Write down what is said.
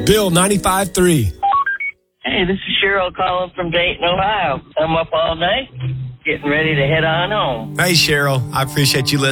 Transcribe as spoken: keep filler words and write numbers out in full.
Bill ninety-five three. Hey, this is Cheryl calling from Dayton, Ohio. I'm up all night, getting ready to head on home. Hey, Cheryl. I appreciate you listening.